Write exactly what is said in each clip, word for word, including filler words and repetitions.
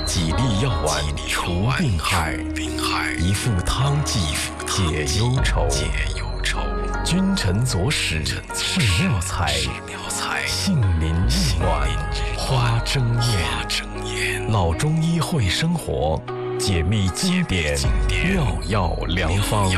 几粒药丸除病害，一副汤剂解忧愁。君臣佐使是妙才，杏林玉暖花争艳。老中医会生活，解密经典妙药良方。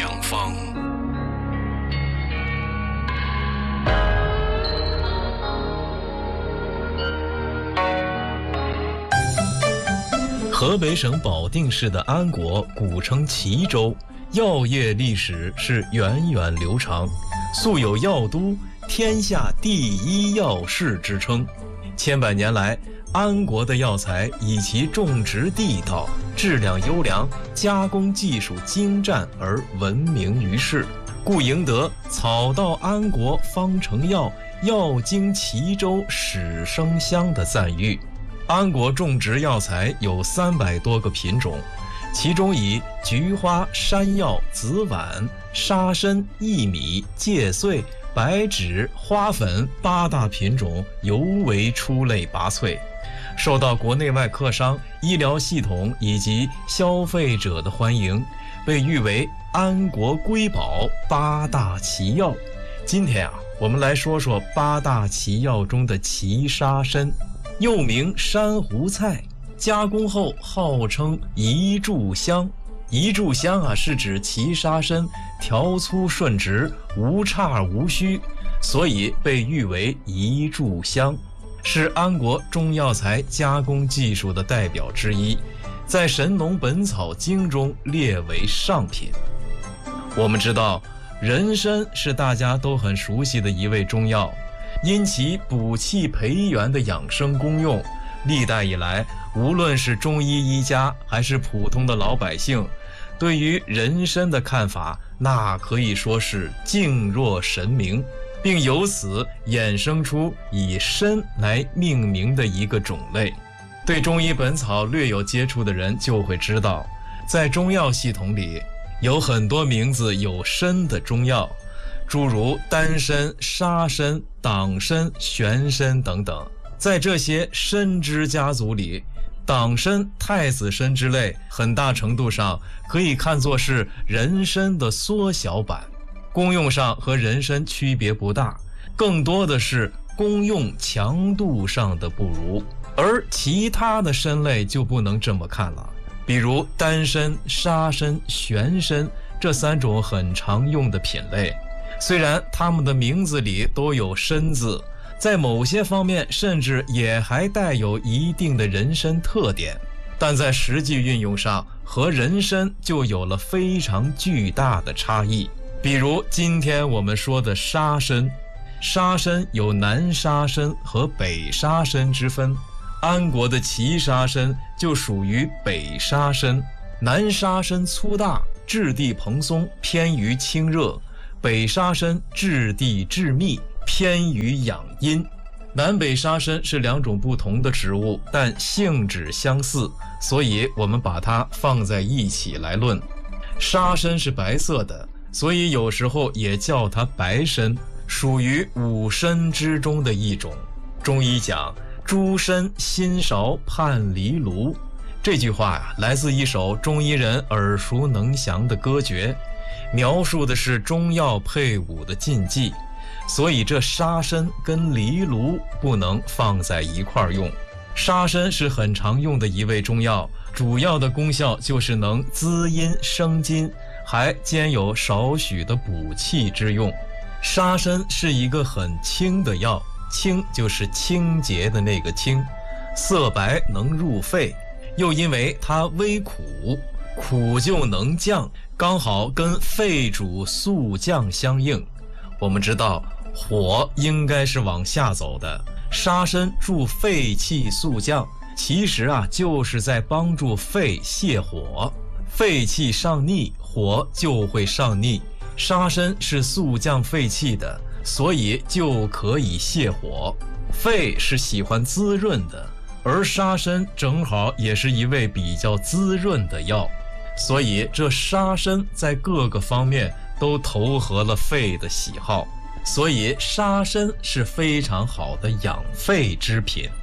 河北省保定市的安国，古称齐州，药业历史是源远流长，素有药都、天下第一药市之称。千百年来，安国的药材以其种植地道、质量优良、加工技术精湛而闻名于世，故赢得草到安国方成药，药经齐州始生香的赞誉。安国种植药材有三百多个品种，其中以菊花、山药、紫菀、沙参、薏米、芥穗、白芷、花粉八大品种尤为出类拔萃，受到国内外客商、医疗系统以及消费者的欢迎，被誉为安国瑰宝八大奇药。今天啊，我们来说说八大奇药中的齐沙参，又名珊瑚菜，加工后号称一炷香。一炷香啊，是指齐沙参条粗顺直，无差无虚，所以被誉为一炷香，是安国中药材加工技术的代表之一，在《神农本草经》中列为上品。我们知道，人参是大家都很熟悉的一味中药，因其补气培元的养生功用，历代以来，无论是中医医家还是普通的老百姓，对于人参的看法那可以说是敬若神明，并由此衍生出以参来命名的一个种类。对中医本草略有接触的人就会知道，在中药系统里有很多名字有参的中药，诸如丹参、沙参、党参、玄参等等。在这些参支家族里，党参、太子参之类很大程度上可以看作是人参的缩小版，功用上和人参区别不大，更多的是功用强度上的不如。而其他的参类就不能这么看了，比如丹参、沙参、玄参这三种很常用的品类，虽然它们的名字里都有参字，在某些方面甚至也还带有一定的人参特点，但在实际运用上和人参就有了非常巨大的差异。比如今天我们说的沙参，沙参有南沙参和北沙参之分，安国的齐沙参就属于北沙参。南沙参粗大，质地蓬松，偏于清热；北沙参质地致密，偏于养阴。南北沙参是两种不同的植物，但性质相似，所以我们把它放在一起来论。沙参是白色的，所以有时候也叫它白参，属于五参之中的一种。中医讲诸参心勺盼离炉，这句话呀、啊，来自一首中医人耳熟能详的歌诀，描述的是中药配伍的禁忌，所以这沙参跟藜芦不能放在一块儿用。沙参是很常用的一味中药，主要的功效就是能滋阴生津，还兼有少许的补气之用。沙参是一个很清的药，清就是清洁的那个清，色白能入肺，又因为它微苦，苦就能降，刚好跟肺主速降相应。我们知道火应该是往下走的，沙参助肺气速降，其实啊就是在帮助肺泻火，肺气上逆，火就会上逆。沙参是速降肺气的，所以就可以泻火。肺是喜欢滋润的，而沙参正好也是一味比较滋润的药，所以这沙参在各个方面都投合了肺的喜好，所以沙参是非常好的养肺之品。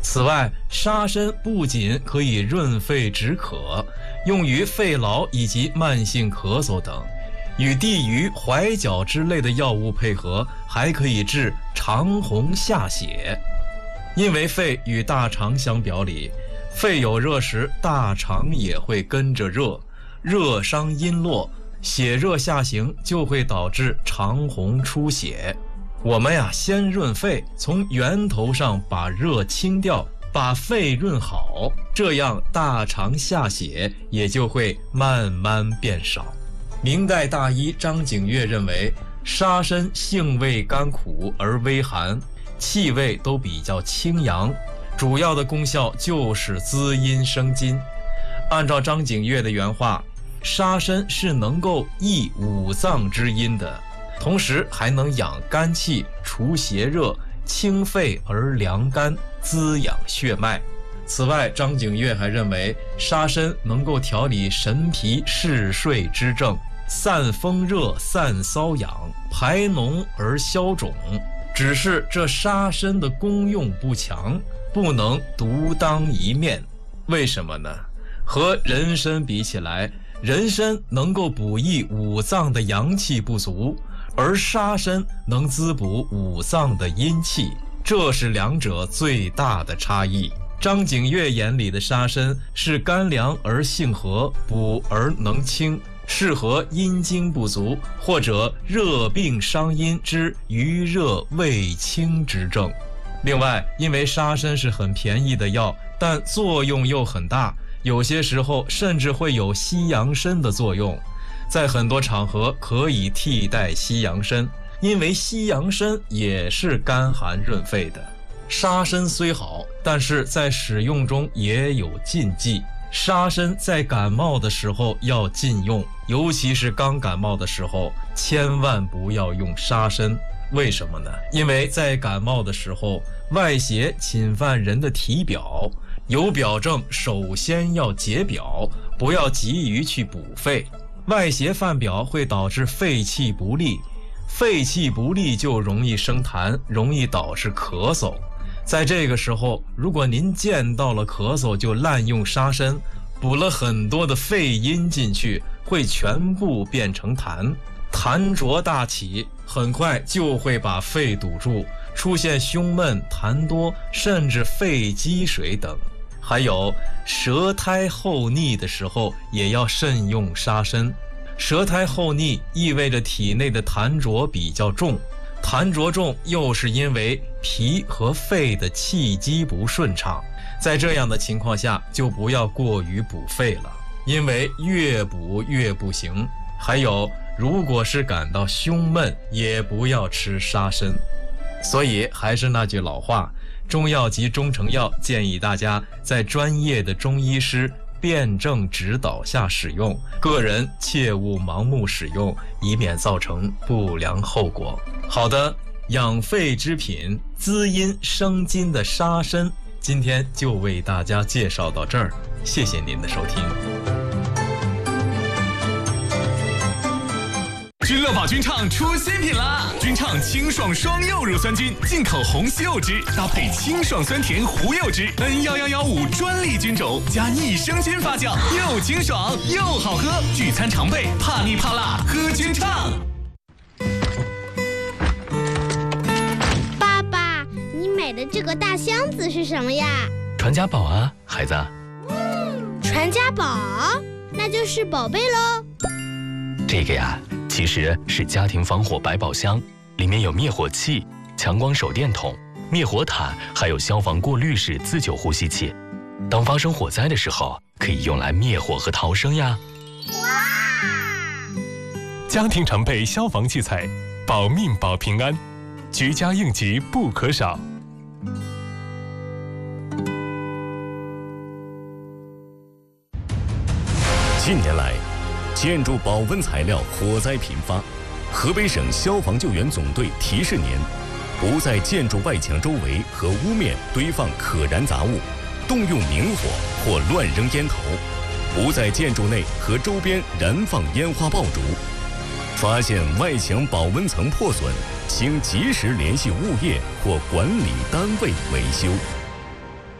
此外，沙参不仅可以润肺止渴，用于肺痨以及慢性咳嗽等，与地榆、怀角之类的药物配合，还可以治肠红下血。因为肺与大肠相表里，肺有热时，大肠也会跟着热，热伤阴络，血热下行，就会导致肠红出血。我们呀，先润肺，从源头上把热清掉，把肺润好，这样大肠下血也就会慢慢变少。明代大医张景岳认为，沙参性味甘苦而微寒，气味都比较清扬，主要的功效就是滋阴生津。按照张景岳的原话，沙参是能够益五脏之阴的，同时还能养肝气、除邪热、清肺而凉肝、滋养血脉。此外，张景岳还认为沙参能够调理神疲嗜睡之症，散风热、散瘙痒，排脓而消肿。只是这沙参的功用不强，不能独当一面。为什么呢？和人参比起来，人参能够补益五脏的阳气不足，而沙参能滋补五脏的阴气，这是两者最大的差异。张景岳眼里的沙参是甘凉而性和，补而能清，适合阴经不足或者热病伤阴之余热未清之症。另外，因为沙参是很便宜的药，但作用又很大，有些时候甚至会有西洋参的作用，在很多场合可以替代西洋参，因为西洋参也是甘寒润肺的。沙参虽好，但是在使用中也有禁忌。沙参在感冒的时候要禁用，尤其是刚感冒的时候，千万不要用沙参。为什么呢？因为在感冒的时候，外邪侵犯人的体表，有表症首先要解表，不要急于去补肺。外邪犯表会导致肺气不利，肺气不利就容易生痰，容易导致咳嗽。在这个时候，如果您见到了咳嗽就滥用沙参，补了很多的肺阴进去，会全部变成痰，痰浊大起，很快就会把肺堵住，出现胸闷、痰多，甚至肺积水等。还有舌苔厚腻的时候也要慎用沙参。舌苔厚腻意味着体内的痰浊比较重，痰浊重又是因为脾和肺的气机不顺畅，在这样的情况下就不要过于补肺了，因为越补越不行。还有，如果是感到胸闷，也不要吃沙参。所以还是那句老话，中药及中成药建议大家在专业的中医师辩证指导下使用，个人切勿盲目使用，以免造成不良后果。好的，养肺之品、滋阴生津的沙参，今天就为大家介绍到这儿，谢谢您的收听。 君乐宝君畅出新品啦！君畅清爽双柚乳酸菌，进口红西柚汁，搭配清爽酸甜胡柚汁 N 一一一五专利菌种，加益生菌发酵，又清爽又好喝。聚餐常备，怕腻怕辣，喝君畅。 爸爸，你买的这个大箱子是什么呀？ 传家宝啊，孩子。 传家宝，那就是宝贝喽。 这个呀，其实是家庭防火百宝箱，里面有灭火器、强光手电筒、灭火毯，还有消防过滤式自救呼吸器。当发生火灾的时候，可以用来灭火和逃生呀。 哇！ 家庭常备消防器材，保命保平安，居家应急不可少。 近年来，建筑保温材料火灾频发，河北省消防救援总队提示您：不在建筑外墙周围和屋面堆放可燃杂物，动用明火或乱扔烟头；不在建筑内和周边燃放烟花爆竹。发现外墙保温层破损，请及时联系物业或管理单位维修。